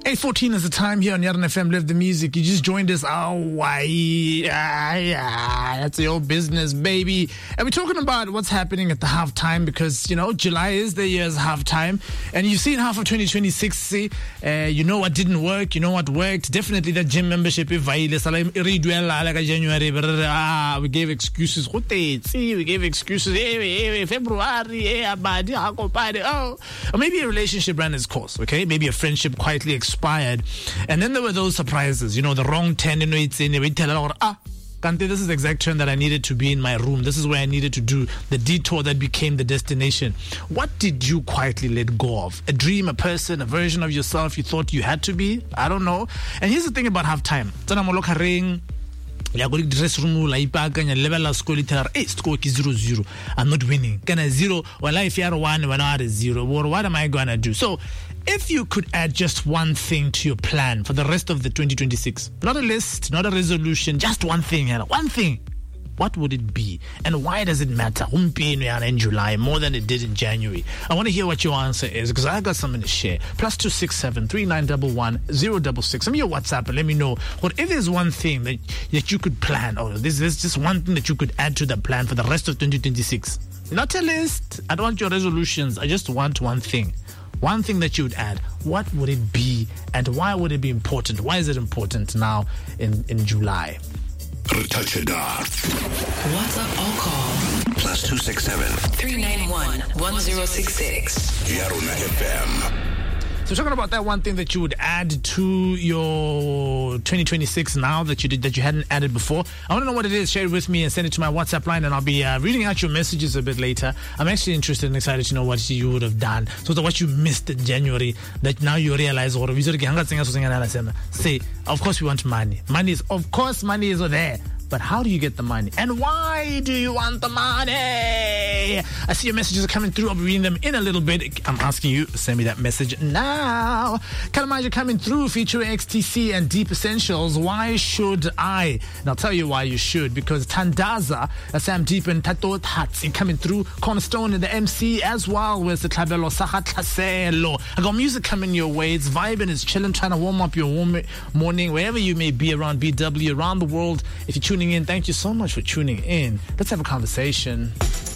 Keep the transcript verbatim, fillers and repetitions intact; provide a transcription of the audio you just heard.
eight fourteen is the time here on Yaran F M. Live the music. You just joined us. Oh, why? That's your business, baby. And we're talking about what's happening at the halftime because, you know, July is the year's halftime. And you've seen half of twenty twenty-six. See, uh, you know what didn't work. You know what worked. Definitely that gym membership. If I January, we gave excuses. We gave excuses. February, oh, or maybe a relationship ran its course. Okay, maybe a friendship quietly expired, and then there were those surprises. You know, the wrong ten. You know, it's in. We tell her, ah, Kante, this is the exact turn that I needed to be in my room. This is where I needed to do the detour that became the destination. What did you quietly let go of? A dream, a person, a version of yourself you thought you had to be? I don't know. And here's the thing about halftime. Ya go dress room la ipakanya level la school itara eh score ki zero zero. I'm not winning. Kana zero well if you are one when I are zero. What am I gonna do? So if you could add just one thing to your plan for the rest of the twenty twenty-six, not a list, not a resolution, just one thing, one thing, what would it be? And why does it matter in July more than it did in January? I want to hear what your answer is because I got something to share. Plus two six seven three nine one one zero six six. Send me your WhatsApp and let me know what if there's one thing that that you could plan, or this is just one thing that you could add to the plan for the rest of twenty twenty-six. Not a list. I don't want your resolutions. I just want one thing. One thing that you would add. What would it be, and why would it be important? Why is it important now in, in July? WhatsApp or call plus two six seven three nine one one zero six six. Yarona F M. So talking about that one thing that you would add to your twenty twenty-six now that you did that you hadn't added before. I want to know what it is. Share it with me and send it to my WhatsApp line, and I'll be uh, reading out your messages a bit later. I'm actually interested and excited to know what you would have done. So what you missed in January that now you realize. Or say, of course we want money. Money is of course money is there. But how do you get the money? And why do you want the money? I see your messages are coming through. I'll be reading them in a little bit. I'm asking you, send me that message now. Kalamaja coming through featuring X T C and Deep Essentials. Why should I? And I'll tell you why you should. Because Tandaza, Sam Deep and Tato Tatsi coming through. Cornerstone in the M C as well. Where's the Tlabelo Sahatlaselo? I got music coming your way. It's vibing, it's chilling, trying to warm up your warm morning, wherever you may be around B W, around the world. If you're tuning in, thank you so much for tuning in. Let's have a conversation.